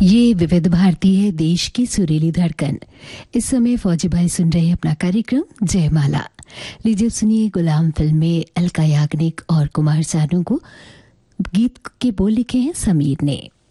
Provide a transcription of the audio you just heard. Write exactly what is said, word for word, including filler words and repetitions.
ये विविध भारती है, देश की सुरीली धड़कन। इस समय फौजी भाई सुन रहे हैं अपना कार्यक्रम जयमाला। लीजिए सुनिए गुलाम फिल्म में अलका याग्निक और कुमार सानू को गीत के बोल लिखे हैं समीर ने।